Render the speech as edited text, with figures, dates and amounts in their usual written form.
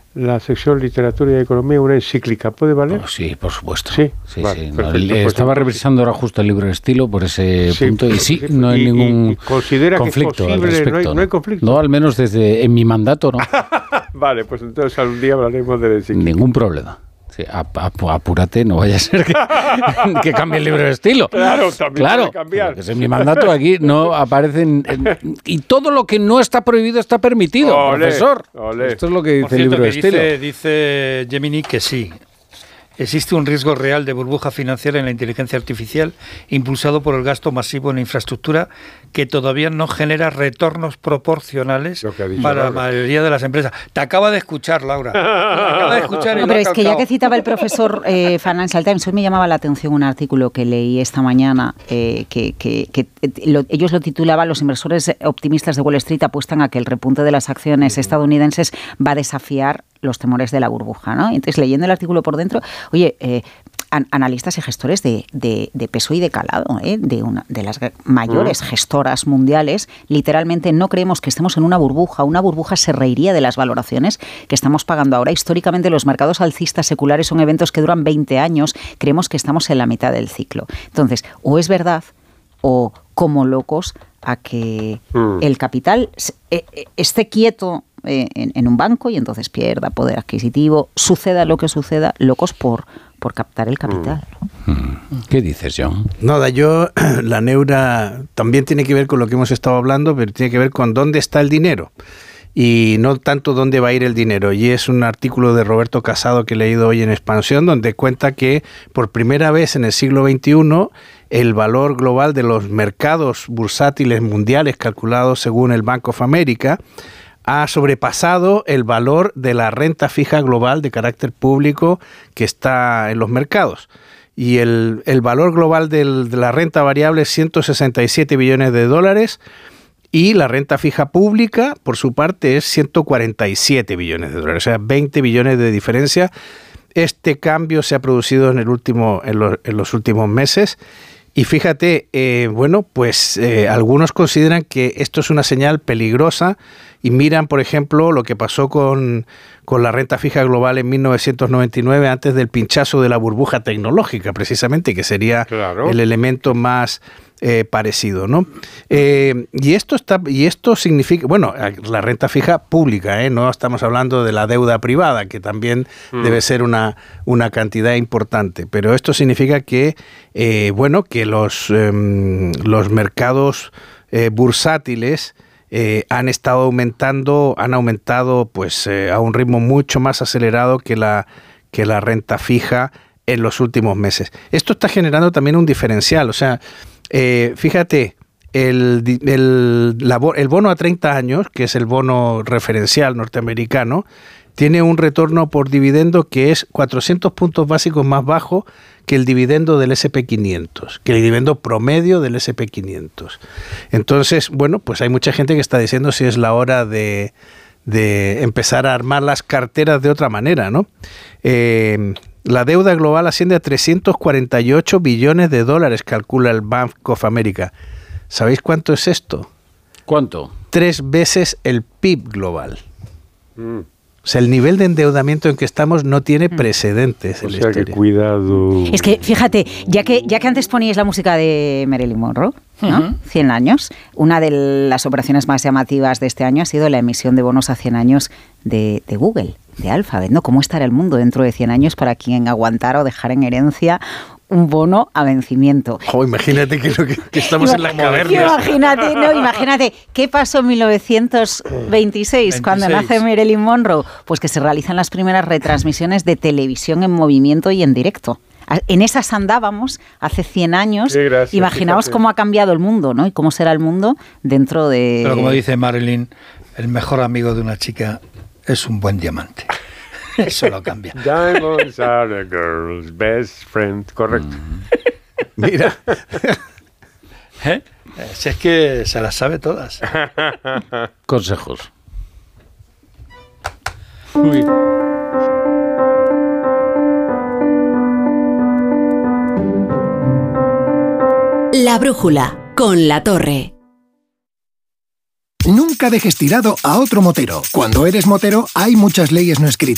la sección Literatura y Economía una encíclica. ¿Puede valer? Oh, sí, por supuesto. Sí, vale, perfecto, estaba revisando ahora justo el libro de estilo por ese punto y sí, no hay ningún conflicto al respecto. No hay conflicto. No, al menos en mi mandato, no. Vale, pues entonces algún día hablaremos de la encíclica. Ningún problema. Sí, apúrate, no vaya a ser que cambie el libro de estilo. Claro, también puede cambiar. Que es en mi mandato, aquí no aparecen... y todo lo que no está prohibido está permitido, profesor. Esto es lo que dice el libro de estilo. Dice Gemini que sí. Existe un riesgo real de burbuja financiera en la inteligencia artificial impulsado por el gasto masivo en infraestructura que todavía no genera retornos proporcionales para la mayoría de las empresas. Te acaba de escuchar, Laura. No, pero es que ya que citaba el profesor Financial Times, hoy me llamaba la atención un artículo que leí esta mañana ellos lo titulaban: los inversores optimistas de Wall Street apuestan a que el repunte de las acciones estadounidenses va a desafiar los temores de la burbuja, ¿no? Entonces, leyendo el artículo por dentro, oye, analistas y gestores de peso y de calado, de las mayores gestoras mundiales, literalmente no creemos que estemos en una burbuja. Una burbuja se reiría de las valoraciones que estamos pagando ahora. Históricamente, los mercados alcistas seculares son eventos que duran 20 años. Creemos que estamos en la mitad del ciclo. Entonces, o es verdad o como locos a que el capital esté quieto en un banco y entonces pierda poder adquisitivo, suceda lo que suceda, locos por captar el capital. ¿Qué dices, John? Nada, la neura también tiene que ver con lo que hemos estado hablando, pero tiene que ver con dónde está el dinero y no tanto dónde va a ir el dinero. Y es un artículo de Roberto Casado que he leído hoy en Expansión, donde cuenta que por primera vez en el siglo XXI el valor global de los mercados bursátiles mundiales calculados según el Bank of America ha sobrepasado el valor de la renta fija global de carácter público que está en los mercados. Y el valor global de la renta variable es 167 billones de dólares y la renta fija pública, por su parte, es 147 billones de dólares, o sea, 20 billones de diferencia. Este cambio se ha producido en los últimos meses. Y fíjate, algunos consideran que esto es una señal peligrosa y miran, por ejemplo, lo que pasó con la renta fija global en 1999, antes del pinchazo de la burbuja tecnológica, precisamente, que sería el elemento más parecido, ¿no? Y esto significa, la renta fija pública, no estamos hablando de la deuda privada, que también debe ser una cantidad importante, pero esto significa que que los mercados bursátiles han aumentado pues a un ritmo mucho más acelerado que la renta fija en los últimos meses. Esto está generando también un diferencial, o sea, fíjate, el bono a 30 años, que es el bono referencial norteamericano, tiene un retorno por dividendo que es 400 puntos básicos más bajo que el dividendo del S&P 500, que el dividendo promedio del S&P 500. Entonces, pues hay mucha gente que está diciendo si es la hora de empezar a armar las carteras de otra manera, ¿no? La deuda global asciende a 348 billones de dólares, calcula el Bank of America. ¿Sabéis cuánto es esto? ¿Cuánto? 3 veces el PIB global. O sea, el nivel de endeudamiento en que estamos no tiene precedentes en la historia. Que cuidado. Es que, fíjate, ya que antes poníais la música de Marilyn Monroe, ¿no? 100 años, una de las operaciones más llamativas de este año ha sido la emisión de bonos a 100 años de Google, de Alphabet, ¿no? ¿Cómo estará el mundo dentro de 100 años para quien aguantara o dejara en herencia un bono a vencimiento? Imagínate que estamos en las cavernas. Imagínate, ¿qué pasó en 1926 cuando nace Marilyn Monroe? Pues que se realizan las primeras retransmisiones de televisión en movimiento y en directo. En esas andábamos hace 100 años. Sí, gracias, imaginaos cómo ha cambiado el mundo, ¿no? Y cómo será el mundo dentro de... Pero como dice Marilyn, el mejor amigo de una chica es un buen diamante. Eso lo cambia. Diamonds are a girl's best friend. Correcto. Mira. Si es que se las sabe todas. Consejos. Uy. La brújula, con La Torre. Nunca dejes tirado a otro motero. Cuando eres motero, hay muchas leyes no escritas.